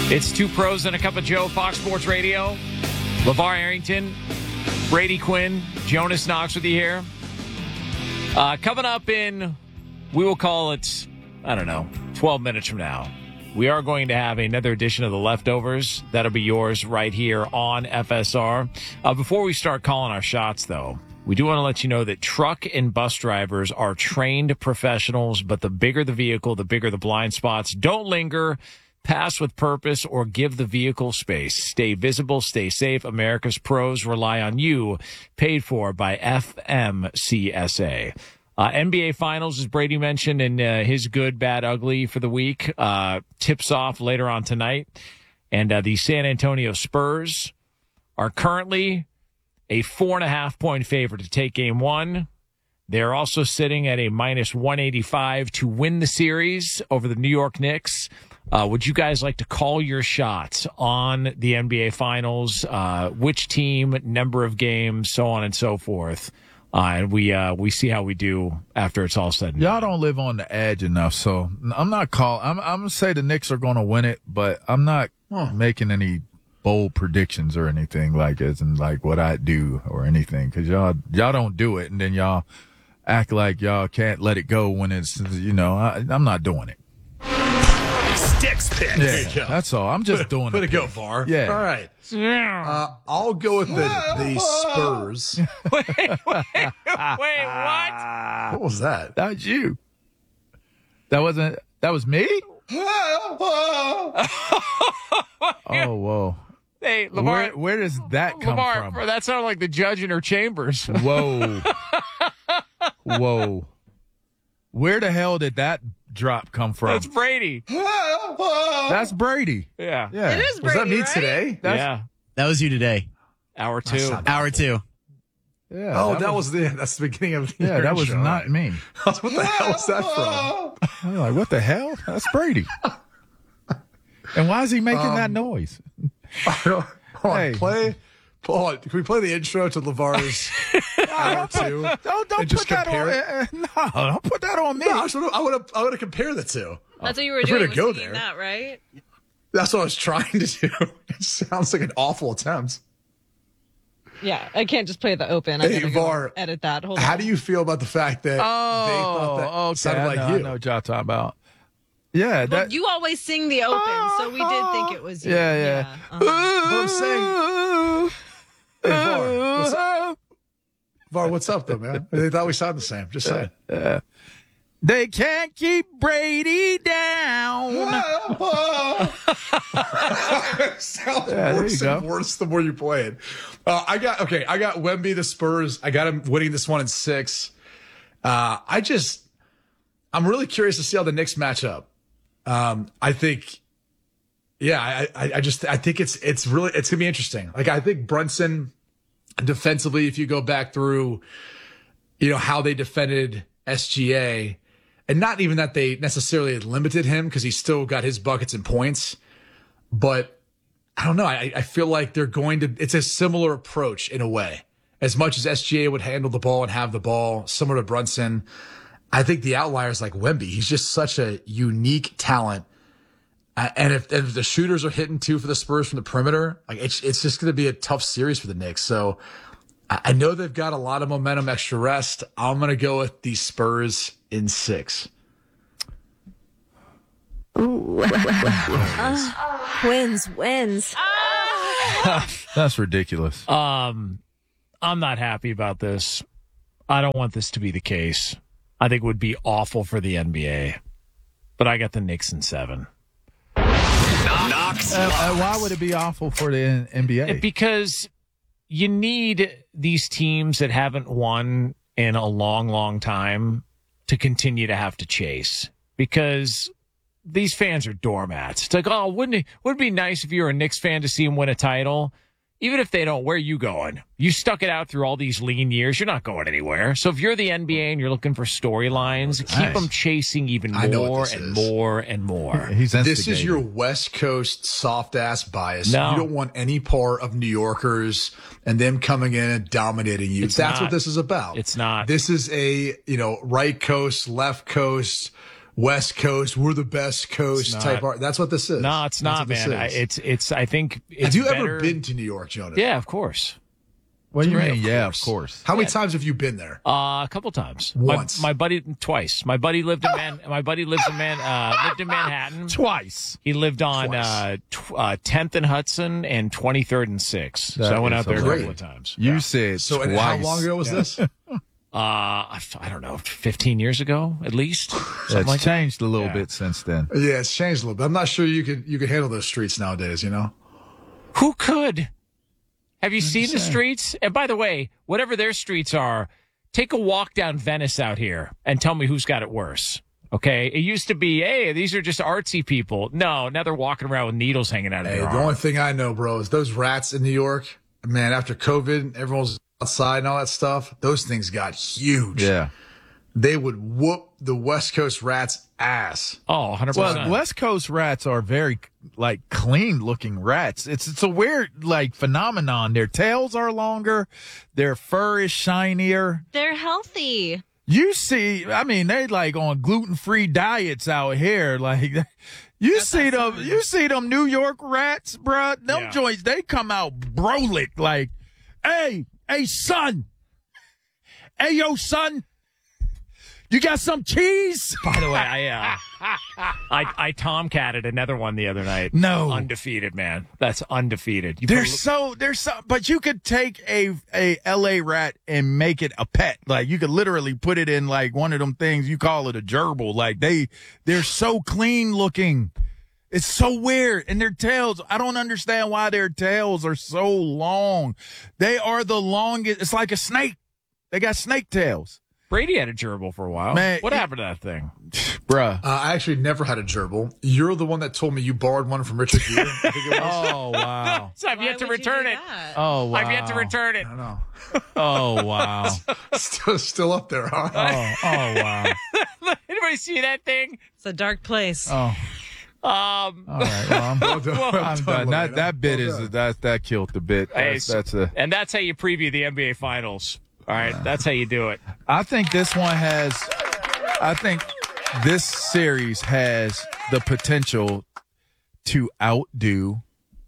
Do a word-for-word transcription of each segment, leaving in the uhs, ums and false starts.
It's Two Pros and a Cup of Joe, Fox Sports Radio. LeVar Arrington, Brady Quinn, Jonas Knox with you here. Uh, coming up in, we will call it, I don't know, twelve minutes from now. We are going to have another edition of The Leftovers. That'll be yours right here on F S R. Uh, before we start calling our shots, though, we do want to let you know that truck and bus drivers are trained professionals, but the bigger the vehicle, the bigger the blind spots. Don't linger. Pass with purpose or give the vehicle space. Stay visible, stay safe. America's pros rely on you. Paid for by F M C S A. Uh, N B A Finals, as Brady mentioned in uh, his good, bad, ugly for the week, uh, tips off later on tonight. And uh, the San Antonio Spurs are currently a four and a half point favorite to take game one. They're also sitting at a minus one eighty-five to win the series over the New York Knicks. Uh, would you guys like to call your shots on the N B A Finals? Uh, which team, number of games, so on and so forth. Uh, and we uh, we see how we do after it's all said and done. Y'all don't live on the edge enough, so I'm not call. I'm I'm gonna say the Knicks are gonna win it, but I'm not huh. making any bold predictions or anything like as in like what I do or anything, because y'all y'all don't do it, and then y'all act like y'all can't let it go when it's, you know, I, I'm not doing it. Sticks pick. Yeah, There you go. That's all. I'm just doing Way it. to go, V A R. Yeah. All right. Uh, I'll go with the, the Spurs. wait, wait, wait, what? What was that? That was you. That wasn't, that was me? Oh, whoa. Hey, LeVar. Where, where does that come LeVar, from? that sounded like the judge in her chambers. Whoa. Whoa. Where the hell did that drop come from? That's Brady. That's Brady. Yeah. Yeah. It is Was Brady, that me right? today? That's, yeah. That was you today. Hour two. not- Hour two. Yeah. Oh, that, was, the that's the beginning of the Yeah, that was intro. not me. What the hell was that from? I'm like, what the hell? That's Brady. And why is he making Um, that noise? Hold on, Hey. play. Hold on. Can we play the intro to LeVar's hour two? Don't, don't and put just that compare on. it? uh, No, don't put that on me. No, I just wanna- I want to. I want to compare the two. That's what you were If we're doing. gonna go was singing there. that, right? That's what I was trying to do. It sounds like an awful attempt. Yeah, I can't just play the open. I Hey, gotta go V A R, edit that. Hold How on. do you feel about the fact that they thought that Oh, okay. sounded I like know, you? I know what y'all talking about. Yeah, Well, that. you always sing the open, so we did think it was you. Yeah, yeah. Uh-huh. But I'm saying, hey, V A R, what's up? V A R, what's up, though, man? They thought we sounded the same. Just saying. They can't keep Brady down. Sounds Yeah, there worse you and go. worse the more you play it. Uh, I got okay. I got Wemby, the Spurs. I got him winning this one in six. Uh, I just, I'm really curious to see how the Knicks match up. Um, I think, yeah, I, I, I just, I think it's, it's really, it's gonna be interesting. Like, I think Brunson defensively, if you go back through, you know, how they defended S G A, and not even that they necessarily limited him because he still got his buckets and points, but I don't know. I, I feel like they're going to, it's a similar approach in a way. As much as S G A would handle the ball and have the ball, similar to Brunson, I think the outlier is like Wemby. He's just such a unique talent. Uh, and if, if the shooters are hitting too for the Spurs from the perimeter, like it's it's just going to be a tough series for the Knicks. So I, I know they've got a lot of momentum, extra rest. I'm going to go with the Spurs in six. Wins, wins. That's ridiculous. Um, I'm not happy about this. I don't want this to be the case. I think it would be awful for the N B A. But I got the Knicks in seven. Knox. Uh, uh, why would it be awful for the N- NBA? Because you need these teams that haven't won in a long, long time to continue to have to chase. Because these fans are doormats. It's like, oh, wouldn't it would it be nice if you were a Knicks fan to see them win a title? Even if they don't, where are you going? You stuck it out through all these lean years. You're not going anywhere. So if you're the N B A and you're looking for storylines, keep Nice. them chasing even I know what more this and is. more and more. He's This is instigating. your West Coast soft ass bias. No. You don't want any part of New Yorkers and them coming in and dominating you. It's That's not. what this is about. It's not. This is a, you know, right coast, left coast, West Coast, we're the best coast not. type art. That's what this is. No, it's That's not, what this man. I, is. it's it's. I think. It's Have you better. ever been to New York, Jonas? Yeah, of course. What do you Right, mean? of Yeah, course. of course. How many times have you been there? Uh, a couple times. Once. My, my buddy twice. My buddy lived in Man. My buddy lives in Man. Uh, lived in Manhattan. Twice. He lived on Twice. uh, tw- uh, tenth and Hudson and twenty-third and sixth. That So I went is out there a great. couple of times. You said So, twice. and how long ago was this? Uh, I f- I don't know, fifteen years ago at least. Something It's like that. changed a little Yeah. bit since then. Yeah, it's changed a little bit. I'm not sure you could you could handle those streets nowadays. You know. Who could? Have you seen the streets? And by the way, whatever their streets are, take a walk down Venice out here and tell me who's got it worse. Okay? It used to be, hey, these are just artsy people. No, now they're walking around with needles hanging out of Hey, their the arm. only thing I know, bro, is those rats in New York. Man, after COVID, everyone's outside and all that stuff. Those things got huge. Yeah. They would whoop the West Coast rats' ass. Oh, one hundred Well, percent. West Coast rats are very like clean looking rats. It's it's a weird like phenomenon. Their tails are longer, their fur is shinier. They're healthy. You see, I mean, they like on gluten free diets out here. Like you see them, you see them New York rats, bruh. Them Yeah. joints, they come out brolic. Like, hey, hey, son, hey, yo, son. You got some cheese? By the way, I, uh, I I tomcatted another one the other night. No. Undefeated, man. That's undefeated. You They're put a- so they're so, but you could take a a L A rat and make it a pet. Like you could literally put it in like one of them things you call it a gerbil. Like they they're so clean looking. It's so weird. And their tails, I don't understand why their tails are so long. They are the longest. It's like a snake. They got snake tails, Brady had a gerbil for a while. Man, what it- happened to that thing? bruh. Uh, I actually never had a gerbil. You're the one that told me you borrowed one from Richard Gere. I think it was. Oh wow. So I've Why yet to would you return do it. that? Oh wow. I've yet to return it. I don't know. Oh wow. Still, still up there, huh? Oh oh wow. Anybody see that thing? It's a dark place. Oh. Um, All right. Well, I'm, Well done, well I'm done, done. That Lorena. that bit Well is done. that that killed the bit. Hey, That's, that's a. and that's how you preview the N B A Finals. All right, that's how you do it. I think this one has. I think this series has the potential to outdo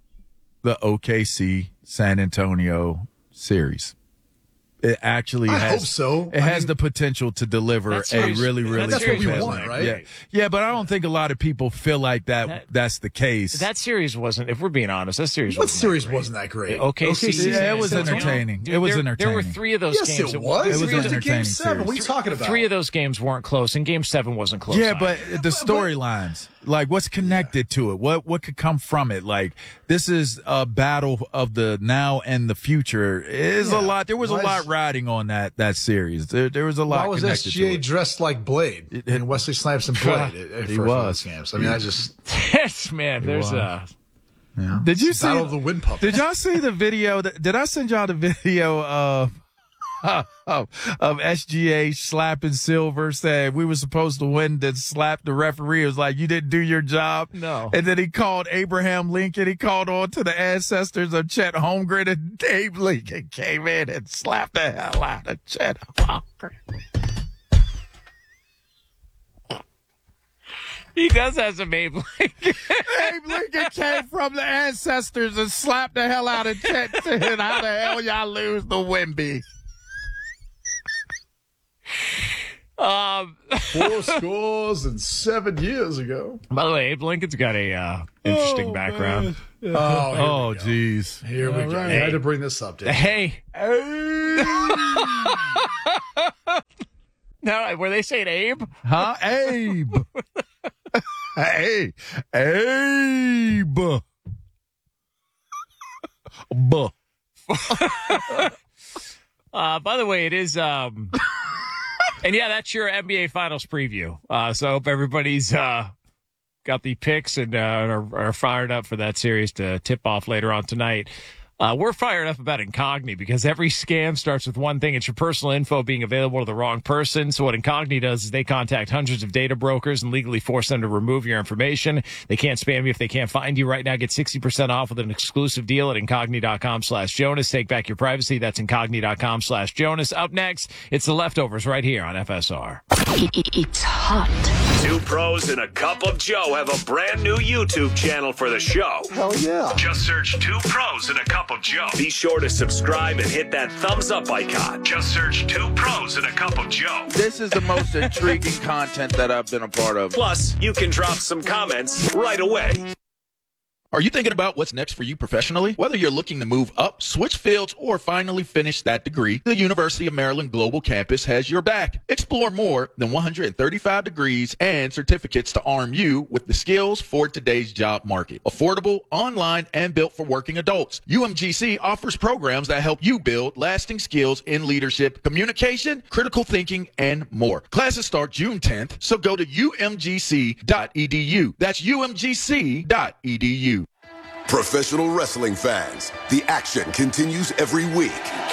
the O K C San Antonio series. It actually I has. hope so. It I has mean- the potential to deliver That a series- really, really. that That's what we competitive- want, right? Yeah, yeah, but I don't think a lot of people feel like that. That- that's the case. That series wasn't. If we're being honest, that series. What wasn't series that great. wasn't that great? O K C. Yeah, it was San Antonio. entertaining. Dude, It was there, There were entertaining. three of those Yes, games. it that- was. It was It was an a game entertaining seven. What are you series. talking about? Three of those games weren't close, and Game Seven wasn't close. Yeah, either. but the storylines, like what's connected to it, what what could come from it? Like this is a battle of the now and the future. Is a Yeah. lot. There was Why a lot is- riding on that that series. There, there was a lot Why was connected S G A to it. dressed like Blade It- and Wesley Snipes and Blade? at- at He for- for was. those games. I mean, I just yes, man. There's a. Did you see? Battle of the Wind Puppet. Did y'all see the video? That, did I send y'all the video of of, of S G A slapping Silver? Said we were supposed to win, then slapped the referee. It was like you didn't do your job. No. And then he called Abraham Lincoln. He called on to the ancestors of Chet Holmgren, and Abe Lincoln came in and slapped the hell out of Chet Holmgren. He does have some Abe Lincoln. Abe Lincoln came from the ancestors and slapped the hell out of Chet. Said, how the hell y'all lose the Wemby? Um. Four scores and seven years ago. By the way, Abe Lincoln's got a uh, interesting Oh, background. Oh, here Oh, we go. jeez. Here we go. I had to bring this up, dude. Hey. No, were they saying Abe? Huh? Abe. hey. Abe. Buh. Uh, by the way, it is. Um, and yeah, that's your N B A Finals preview. Uh, so I hope everybody's uh, got the picks and uh, are, are fired up for that series to tip off later on tonight. Uh, we're fired up about Incogni because every scam starts with one thing. It's your personal info being available to the wrong person. So what Incogni does is they contact hundreds of data brokers and legally force them to remove your information. They can't spam you if they can't find you. Right now, get sixty percent off with an exclusive deal at Incogni.com slash Jonas. Take back your privacy. That's Incogni.com slash Jonas. Up next, it's the leftovers right here on F S R. It's hot. Two pros and a cup of Joe have a brand new YouTube channel for the show. Hell yeah. Just search Two Pros and a Cup of Joe. Be sure to subscribe and hit that thumbs up icon. Just search Two Pros and a Cup of Joe. This is the most intriguing content that I've been a part of. Plus, you can drop some comments right away. Are you thinking about what's next for you professionally? Whether you're looking to move up, switch fields, or finally finish that degree, the University of Maryland Global Campus has your back. Explore more than one hundred thirty-five degrees and certificates to arm you with the skills for today's job market. Affordable, online, and built for working adults. U M G C offers programs that help you build lasting skills in leadership, communication, critical thinking, and more. Classes start June tenth, so go to U M G C dot E D U. That's U M G C dot E D U. Professional wrestling fans, the action continues every week.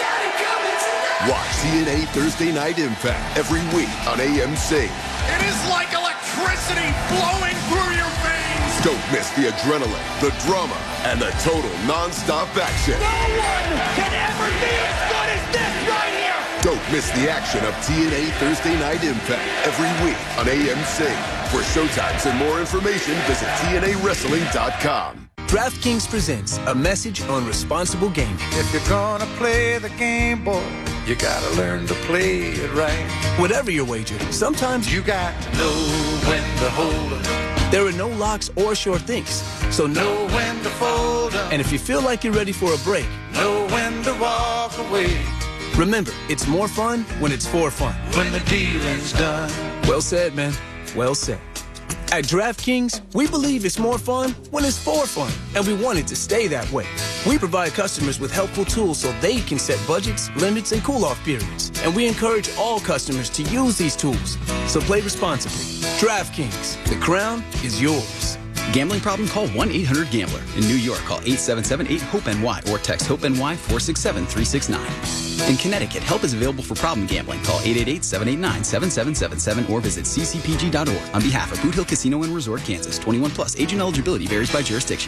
Watch T N A Thursday Night Impact every week on A M C. It is like electricity flowing through your veins. Don't miss the adrenaline, the drama, and the total non-stop action. No one can ever be as good as this right here. Don't miss the action of T N A Thursday Night Impact every week on A M C. For showtimes and more information, visit T N A wrestling dot com. DraftKings presents a message on responsible gaming. If you're gonna play the game, boy, you gotta learn to play it right. Whatever your wager, sometimes you got to know when to hold up. There are no locks or sure things, so know when to fold up. And if you feel like you're ready for a break, know when to walk away. Remember, it's more fun when it's for fun. When the dealing's done. Well said, man. Well said. At DraftKings, we believe it's more fun when it's for fun, and we want it to stay that way. We provide customers with helpful tools so they can set budgets, limits, and cool-off periods. And we encourage all customers to use these tools. So play responsibly. DraftKings, the crown is yours. Gambling problem? Call one eight hundred gambler. In New York, call eight seven seven eight hope N Y or text HOPE-NY four six seven three six nine. In Connecticut, help is available for problem gambling. Call eight eight eight seven eight nine seven seven seven seven or visit c c p g dot org. On behalf of Boot Hill Casino and Resort, Kansas, twenty-one plus. Age and eligibility varies by jurisdiction.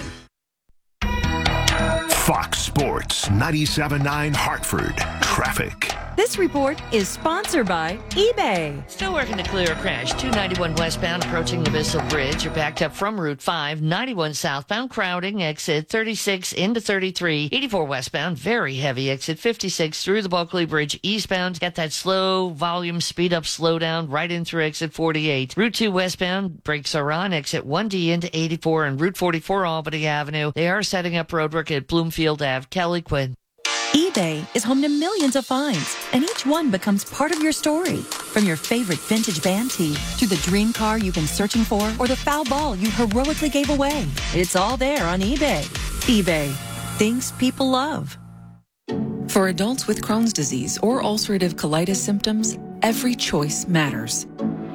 Fox Sports ninety-seven point nine Hartford. Traffic. This report is sponsored by eBay. Still working to clear a crash. two ninety-one westbound approaching the Bissell Bridge. You're backed up from Route five. ninety-one southbound crowding. Exit thirty-six into thirty-three. eighty-four westbound. Very heavy. Exit fifty-six through the Bulkley Bridge eastbound. Got that slow volume speed up slow down right in through exit forty-eight. Route two westbound. Brakes are on. Exit one D into eighty-four and Route forty-four Albany Avenue. They are setting up roadwork at Bloomfield Avenue. Kelly Quinn. eBay is home to millions of finds, and each one becomes part of your story. From your favorite vintage band tee to the dream car you've been searching for or the foul ball you heroically gave away. It's all there on eBay. eBay. Things people love. For adults with Crohn's disease or ulcerative colitis symptoms, every choice matters.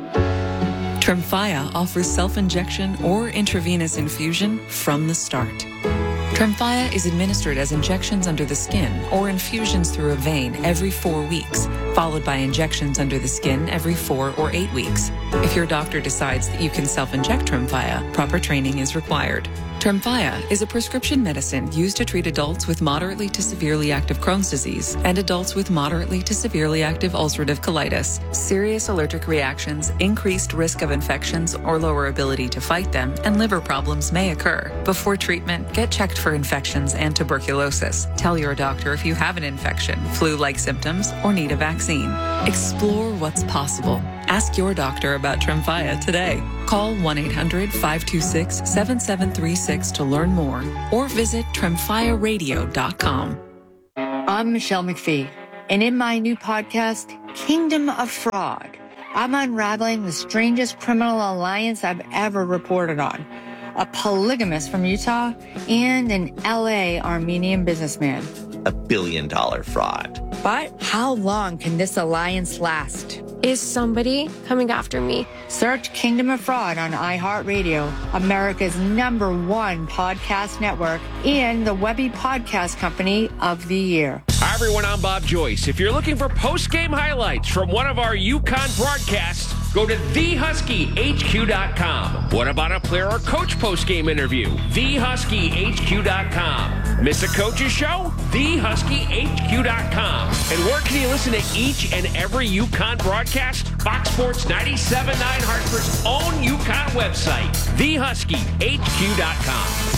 Tremfya offers self-injection or intravenous infusion from the start. Tremfya is administered as injections under the skin or infusions through a vein every four weeks, followed by injections under the skin every four or eight weeks. If your doctor decides that you can self-inject Tremfya, proper training is required. Tremfya is a prescription medicine used to treat adults with moderately to severely active Crohn's disease and adults with moderately to severely active ulcerative colitis. Serious allergic reactions, increased risk of infections or lower ability to fight them, and liver problems may occur. Before treatment, get checked for infections and tuberculosis. Tell your doctor if you have an infection, flu-like symptoms, or need a vaccine. Explore what's possible. Ask your doctor about Tremfya today. Call one eight hundred five two six seven seven three six to learn more or visit tremfya radio dot com. I'm Michelle McPhee, and in my new podcast, Kingdom of Fraud, I'm unraveling the strangest criminal alliance I've ever reported on. A polygamist from Utah and an L A Armenian businessman. A billion dollar fraud. But how long can this alliance last? Is somebody coming after me? Search Kingdom of Fraud on iHeartRadio, America's number one podcast network, and the Webby Podcast Company of the Year. Hi, everyone. I'm Bob Joyce. If you're looking for post-game highlights from one of our UConn broadcasts, Go to the husky h q dot com. What about a player or coach post-game interview? the husky h q dot com. Miss a coach's show? the husky h q dot com. And where can you listen to each and every UConn broadcast? Fox Sports ninety-seven point nine Hartford's own UConn website, the husky h q dot com.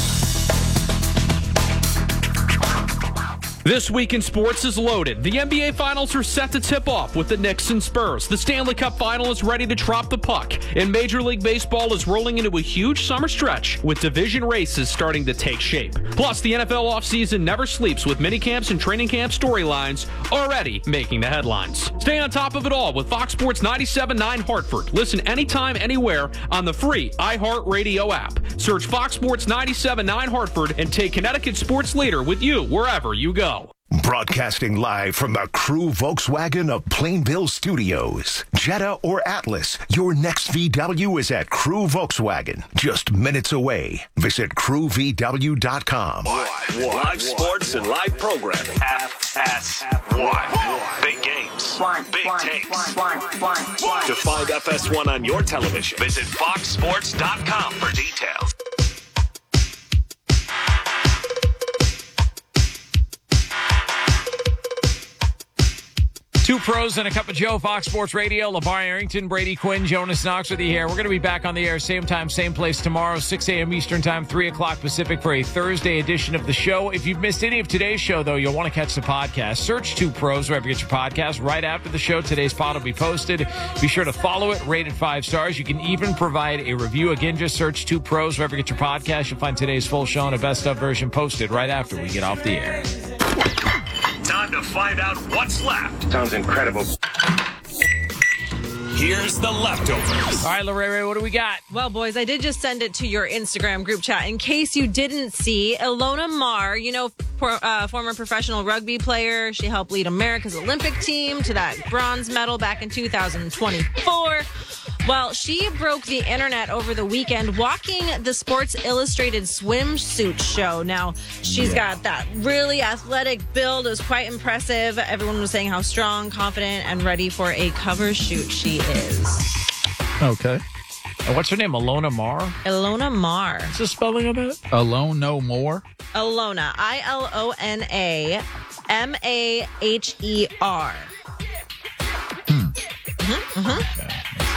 This week in sports is loaded. The N B A Finals are set to tip off with the Knicks and Spurs. The Stanley Cup Final is ready to drop the puck. And Major League Baseball is rolling into a huge summer stretch with division races starting to take shape. Plus, the N F L offseason never sleeps with minicamps and training camp storylines already making the headlines. Stay on top of it all with Fox Sports ninety-seven point nine Hartford. Listen anytime, anywhere on the free iHeartRadio app. Search Fox Sports ninety-seven point nine Hartford and take Connecticut sports leader with you wherever you go. Broadcasting live from the Crew Volkswagen of Plainville Studios. Jetta or Atlas, your next V W is at Crew Volkswagen. Just minutes away. Visit crew v w dot com. Live sports and live programming. F S one. Big games. Big takes. To find F S one on your television, visit fox sports dot com for details. Two pros and a cup of Joe, Fox Sports Radio. LeVar Arrington, Brady Quinn, Jonas Knox with you here. We're going to be back on the air same time, same place tomorrow, six a.m. Eastern Time, three o'clock Pacific for a Thursday edition of the show. If you've missed any of today's show, though, you'll want to catch the podcast. Search Two Pros wherever you get your podcast. Right after the show, today's pod will be posted. Be sure to follow it, rate it five stars. You can even provide a review. Again, just search Two Pros wherever you get your podcast. You'll find today's full show and a best-of version posted right after we get off the air. Time to find out what's left. Sounds incredible. Here's the leftovers. All right, Lorraine, what do we got? Well, boys, I did just send it to your Instagram group chat. In case you didn't see, Ilona Maher, you know, for, uh, former professional rugby player. She helped lead America's Olympic team to that bronze medal back in two thousand twenty-four. Well, she broke the internet over the weekend walking the Sports Illustrated swimsuit show. Now, she's yeah. got that really athletic build. It was quite impressive. Everyone was saying how strong, confident, and ready for a cover shoot she is. Okay. And what's her name? Ilona Maher? Ilona Maher. What's the spelling of it? Alone No More? Ilona. I L O N A M A H E R. Hmm. Mm-hmm, mm-hmm. Okay.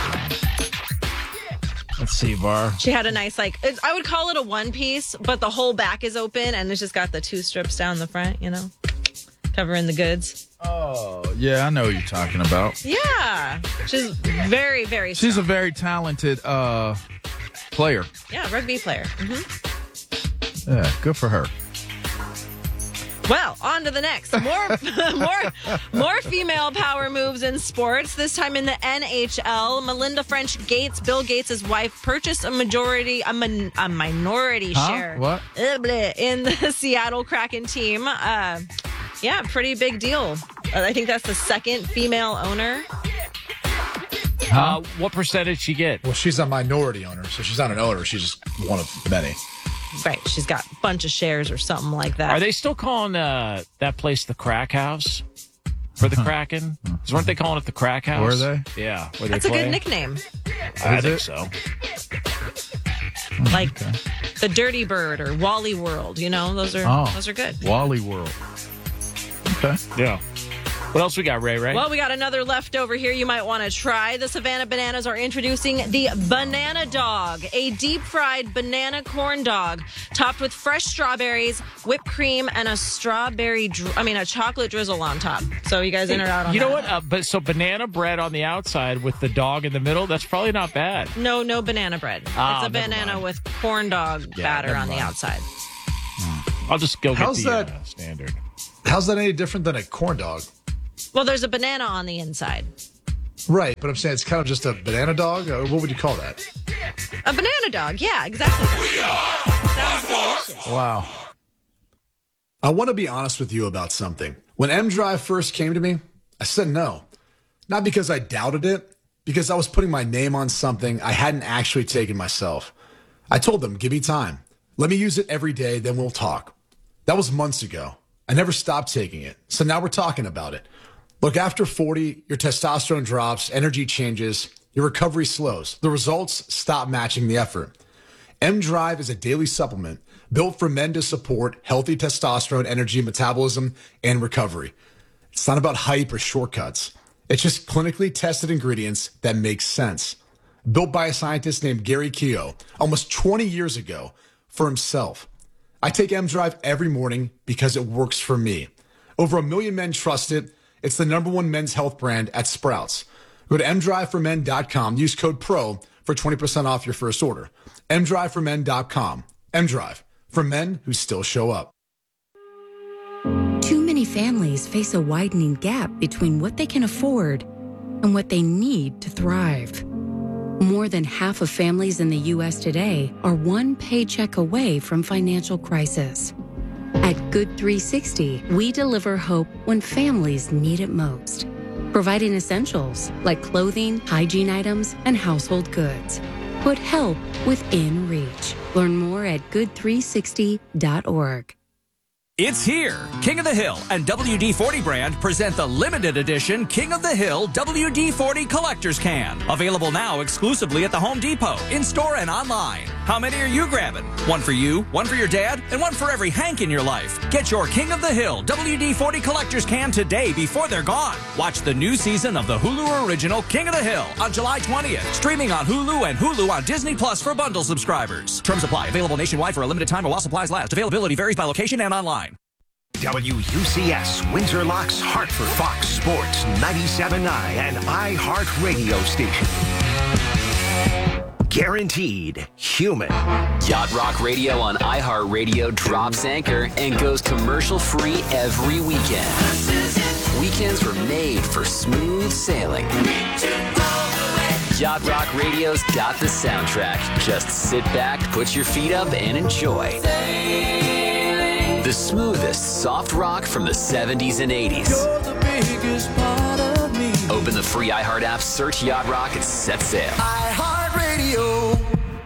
Let's see, Var. She had a nice, like, I would call it a one piece, but the whole back is open and it's just got the two strips down the front, you know, covering the goods. Oh, yeah, I know what you're talking about. Yeah. She's very, very strong. She's a very talented uh, player. Yeah, rugby player. Mm-hmm. Yeah, good for her. Well, on to the next. More, more, more female power moves in sports. This time in the N H L, Melinda French Gates, Bill Gates' wife, purchased a majority, a, min, a minority huh? share what? in the Seattle Kraken team. Uh, yeah, pretty big deal. I think that's the second female owner. Huh? Uh, what percentage she get? Well, she's a minority owner, so she's not an owner. She's just one of many. Right. She's got a bunch of shares or something like that. Are they still calling uh, that place the Crack House for the Kraken? Because weren't they calling it the Crack House? Were they? Yeah. Where That's they a play? good nickname. I Is think it? so. Like Okay. the Dirty Bird or Wally World, you know, those are Oh. those are good. Wally World. Okay. Yeah. What else we got, Ray Ray? Well, we got another leftover here you might want to try. The Savannah Bananas are introducing the Banana Dog, a deep-fried banana corn dog topped with fresh strawberries, whipped cream, and a strawberry, dri- I mean, a chocolate drizzle on top. So you guys in or out on You that? know what? Uh, but so banana bread on the outside with the dog in the middle, that's probably not bad. No, no banana bread. Ah, it's a never banana mind. with corn dog Yeah, batter never on the mind. outside. I'll just go How's get the that- uh, standard. How's that any different than a corn dog? Well, there's a banana on the inside. Right, but I'm saying it's kind of just a banana dog. Or what would you call that? A banana dog. Yeah, exactly. Sounds delicious. Wow. I want to be honest with you about something. When M Drive first came to me, I said no. Not because I doubted it, because I was putting my name on something I hadn't actually taken myself. I told them, give me time. Let me use it every day, then we'll talk. That was months ago. I never stopped taking it. So now we're talking about it. Look, after forty, your testosterone drops, energy changes. your recovery slows. The results stop matching the effort. M-Drive is a daily supplement built for men to support healthy testosterone, energy, metabolism, and recovery. It's not about hype or shortcuts. It's just clinically tested ingredients that make sense. Built by a scientist named Gary Keogh almost twenty years ago for himself. I take M-Drive every morning because it works for me. Over a million men trust it. It's the number one men's health brand at Sprouts. Go to m drive for men dot com. Use code PRO for twenty percent off your first order. m drive for men dot com. M-Drive, for men who still show up. Too many families face a widening gap between what they can afford and what they need to thrive. More than half of families in the U S today are one paycheck away from financial crisis. At Good three sixty, we deliver hope when families need it most, providing essentials like clothing, hygiene items, and household goods. Put help within reach. Learn more at good three sixty dot org. It's here. King of the Hill and W D forty brand present the limited edition King of the Hill W D forty Collector's Can. Available now exclusively at the Home Depot, in-store and online. How many are you grabbing? One for you, one for your dad, and one for every Hank in your life. Get your King of the Hill W D forty Collector's Can today before they're gone. Watch the new season of the Hulu original King of the Hill on July twentieth. Streaming on Hulu and Hulu on Disney Plus for bundle subscribers. Terms apply. Available nationwide for a limited time or while supplies last. Availability varies by location and online. W U C S, Windsor Locks, Hartford, Fox Sports, ninety-seven point nine, and iHeart Radio Station. Guaranteed human. Yacht Rock Radio on iHeartRadio drops anchor and goes commercial-free every weekend. Weekends were made for smooth sailing. Yacht Rock Radio's got the soundtrack. Just sit back, put your feet up, and enjoy. The smoothest soft rock from the seventies and eighties. Open the free iHeart app, search Yacht Rock, and set sail. iHeartRadio.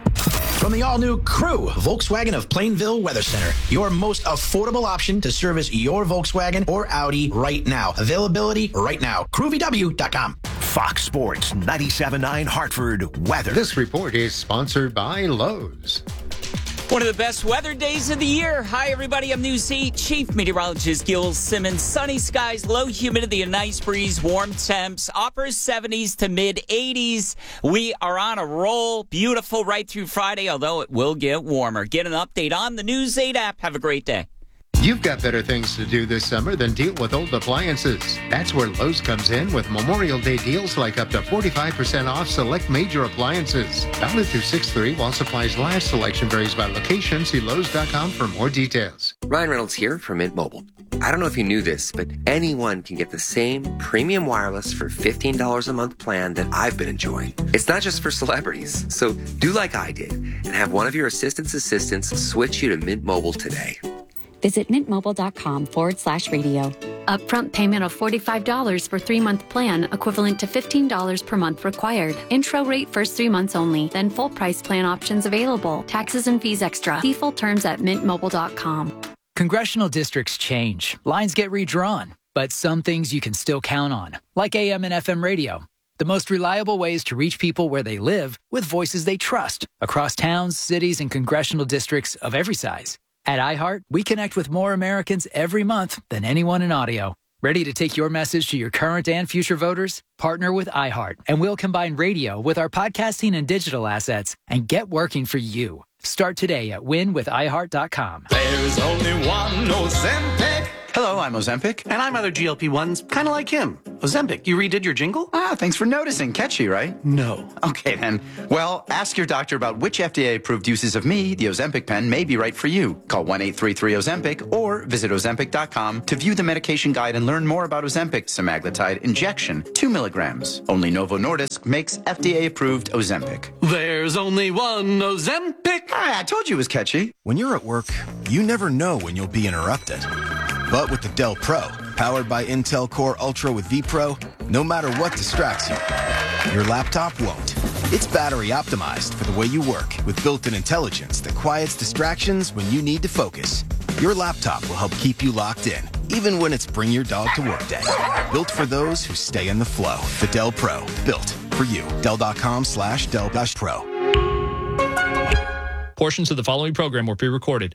From the all-new Crew, Volkswagen of Plainville Weather Center, your most affordable option to service your Volkswagen or Audi right now. Availability right now. crew v w dot com. Fox Sports ninety-seven point nine Hartford weather. This report is sponsored by Lowe's. One of the best weather days of the year. Hi, everybody. I'm News eight Chief Meteorologist Gil Simmons. Sunny skies, low humidity, a nice breeze, warm temps, upper seventies to mid eighties. We are on a roll. Beautiful right through Friday, although it will get warmer. Get an update on the News eight app. Have a great day. You've got better things to do this summer than deal with old appliances. That's where Lowe's comes in with Memorial Day deals like up to forty-five percent off select major appliances. Valid through six three while supplies last. Selection varies by location. See Lowe's dot com for more details. Ryan Reynolds here from Mint Mobile. I don't know if you knew this, but anyone can get the same premium wireless for fifteen dollars a month plan that I've been enjoying. It's not just for celebrities. So do like I did and have one of your assistant's assistants switch you to Mint Mobile today. Visit mintmobile.com forward slash radio. Upfront payment of forty-five dollars for three-month plan, equivalent to fifteen dollars per month required. Intro rate first three months only, then full price plan options available. Taxes and fees extra. See full terms at mint mobile dot com. Congressional districts change. Lines get redrawn. But some things you can still count on, like A M and F M radio. The most reliable ways to reach people where they live with voices they trust across towns, cities, and congressional districts of every size. At iHeart, we connect with more Americans every month than anyone in audio. Ready to take your message to your current and future voters? Partner with iHeart, and we'll combine radio with our podcasting and digital assets and get working for you. Start today at win with i heart dot com. There's only one Ozempic. Hello, I'm Ozempic. And I'm other G L P ones, kind of like him. Ozempic, you redid your jingle? Ah, thanks for noticing. Catchy, right? No. Okay, then. Well, ask your doctor about which F D A-approved uses of me, the Ozempic pen, may be right for you. Call one eight three three Ozempic or visit ozempic dot com to view the medication guide and learn more about Ozempic semaglutide injection, two milligrams. Only Novo Nordisk makes F D A-approved Ozempic. There's only one Ozempic. Ah, I told you it was catchy. When you're at work, you never know when you'll be interrupted. But with the Dell Pro, powered by Intel Core Ultra with vPro, no matter what distracts you, your laptop won't. It's battery optimized for the way you work with built-in intelligence that quiets distractions when you need to focus. Your laptop will help keep you locked in, even when it's bring your dog to work day. Built for those who stay in the flow. The Dell Pro, built for for you. Dell.com slash Dell Pro. Portions of the following program were pre-recorded.